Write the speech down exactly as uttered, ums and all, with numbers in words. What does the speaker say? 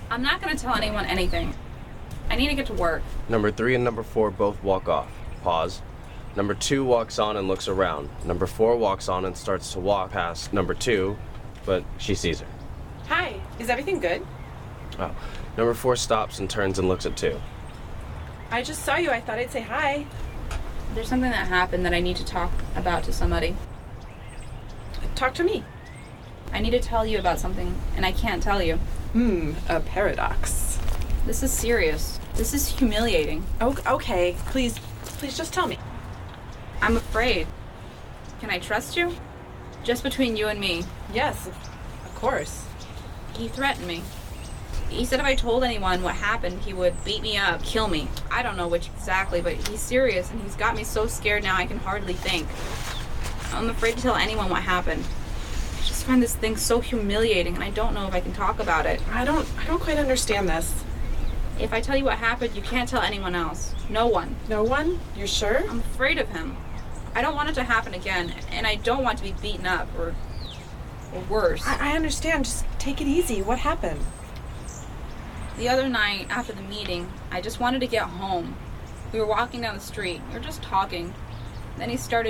I'm not gonna tell anyone anything. I need to get to work. Number three and number four both walk off. Pause. Number two walks on and looks around. Number four walks on and starts to walk past number two, but she sees her. Hi, is everything good? Oh. Number four stops and turns and looks at two. I just saw you. I thought I'd say hi. There's something that happened that I need to talk about to somebody. Talk to me. I need to tell you about something, and I can't tell you. Hmm, a paradox. This is serious. This is humiliating. Oh, okay. Please, please just tell me. I'm afraid. Can I trust you? Just between you and me. Yes, of, of course. He threatened me. He said if I told anyone what happened, he would beat me up, kill me. I don't know which exactly, but he's serious, and he's got me so scared now I can hardly think. I'm afraid to tell anyone what happened. I just find this thing so humiliating, and I don't know if I can talk about it. I don't, I don't quite understand this. If I tell you what happened, you can't tell anyone else. No one. No one? You're sure? I'm afraid of him. I don't want it to happen again, and I don't want to be beaten up, or, or worse. I, I understand. Just take it easy. What happened? The other night, after the meeting, I just wanted to get home. We were walking down the street. We were just talking. Then he started